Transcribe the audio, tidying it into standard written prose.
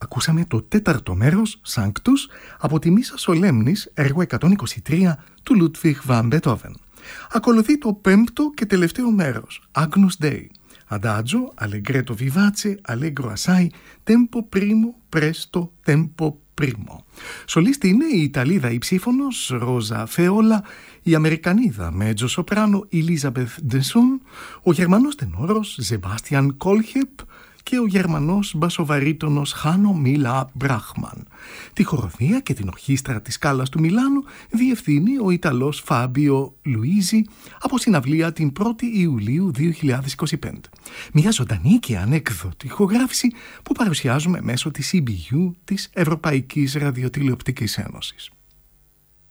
Ακούσαμε το τέταρτο μέρος, Sanctus, από τη Μίσα Σολέμνης, έργο 123 του Ludwig van Beethoven. Ακολουθεί το πέμπτο και τελευταίο μέρος, Agnus Dei. Adagio, allegretto vivace, allegro assai, tempo primo, presto, tempo primo. Σολίστη είναι η Ιταλίδα υψήφωνος Ρόζα Φεόλα, η Αμερικανίδα μέτζο σοπράνο Elizabeth Desson, ο Γερμανός τενόρος Sebastian Kolchep και ο Γερμανός μπασοβαρίτονος Χάνο Μίλα Μπράχμαν. Τη χοροδία και την ορχήστρα της Σκάλας του Μιλάνου διευθύνει ο Ιταλός Φάμπιο Λουίζι από συναυλία την 1η Ιουλίου 2025. Μια ζωντανή και ανέκδοτη ηχογράφηση που παρουσιάζουμε μέσω της EBU της Ευρωπαϊκής Ραδιοτηλεοπτικής Ένωσης.